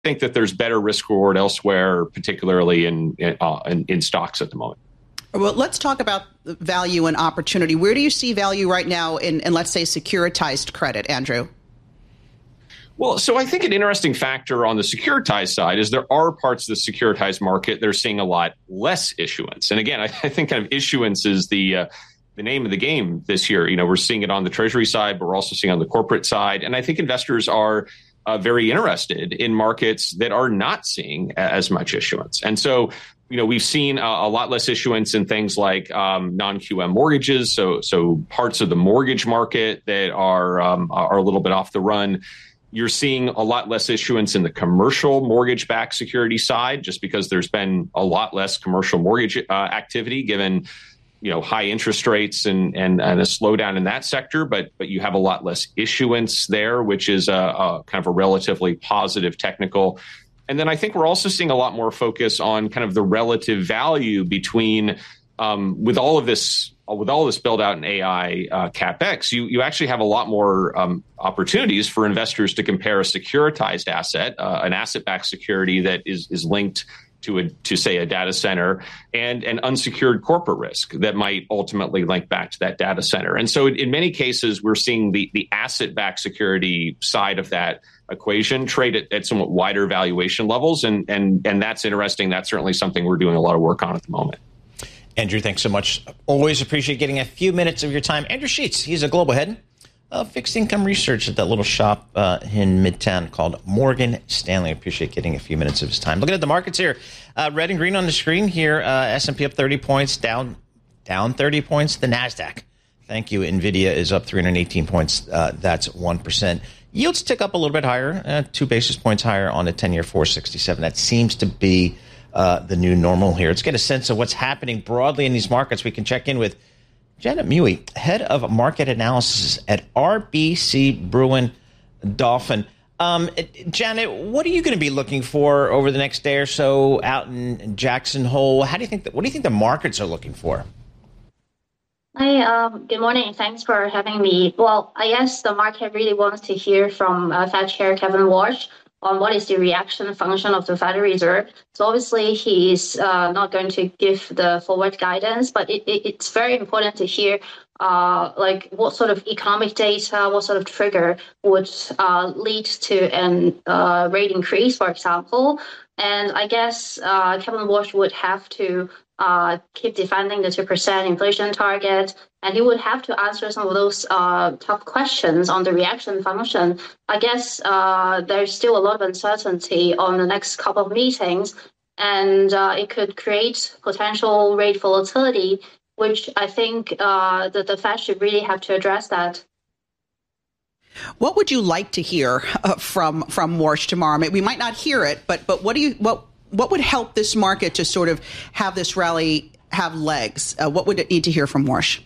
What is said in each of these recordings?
think that there's better risk reward elsewhere, particularly in stocks at the moment. Well, let's talk about value and opportunity. Where do you see value right now in let's say, securitized credit, Andrew? Well, so I think an interesting factor on the securitized side is there are parts of the securitized market that are seeing a lot less issuance. And again, I think kind of issuance is the name of the game this year. We're seeing it on the Treasury side, but we're also seeing it on the corporate side. And I think investors are very interested in markets that are not seeing as much issuance. And so, we've seen a lot less issuance in things like non-QM mortgages. So parts of the mortgage market that are a little bit off the run. You're seeing a lot less issuance in the commercial mortgage-backed security side, just because there's been a lot less commercial mortgage activity given high interest rates and a slowdown in that sector, but you have a lot less issuance there, which is a kind of a relatively positive technical. And then I think we're also seeing a lot more focus on kind of the relative value between with all this build out in AI capex, you actually have a lot more opportunities for investors to compare a securitized asset, an asset-backed security that is linked to say a data center, and an unsecured corporate risk that might ultimately link back to that data center. And so in many cases, we're seeing the asset-backed security side of that equation trade at somewhat wider valuation levels. And that's interesting. That's certainly something we're doing a lot of work on at the moment. Andrew, thanks so much. Always appreciate getting a few minutes of your time. Andrew Sheets, he's a global head of fixed income research at that little shop in Midtown called Morgan Stanley. Appreciate getting a few minutes of his time. Looking at the markets here, red and green on the screen here. S&P up 30 points, down 30 points. The NASDAQ, thank you. NVIDIA is up 318 points. That's 1%. Yields tick up a little bit higher, 2 basis points higher on the 10-year 467. That seems to be the new normal here. Let's get a sense of what's happening broadly in these markets. We can check in with Janet Mui, head of market analysis at RBC Brewin Dolphin. Janet, what are you going to be looking for over the next day or so out in Jackson Hole? What do you think the markets are looking for? Hi, good morning. Thanks for having me. Well, I guess the market really wants to hear from Fed Chair Kevin Warsh on what is the reaction function of the Federal Reserve. So obviously he's not going to give the forward guidance, but it's very important to hear like what sort of economic data, what sort of trigger would lead to a rate increase, for example. And I guess Kevin Warsh would have to keep defending the 2% inflation target, and he would have to answer some of those tough questions on the reaction function. I guess there's still a lot of uncertainty on the next couple of meetings, and it could create potential rate volatility, which I think that the Fed should really have to address that. What would you like to hear from Warsh tomorrow? I mean, we might not hear it, but what would help this market to sort of have this rally have legs? What would it need to hear from Warsh?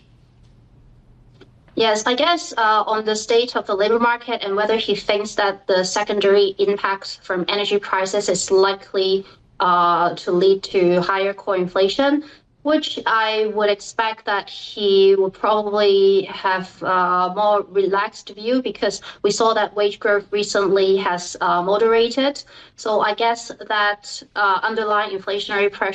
Yes, I guess on the state of the labor market and whether he thinks that the secondary impact from energy prices is likely to lead to higher core inflation, which I would expect that he will probably have a more relaxed view because we saw that wage growth recently has moderated. So I guess that underlying inflationary pressure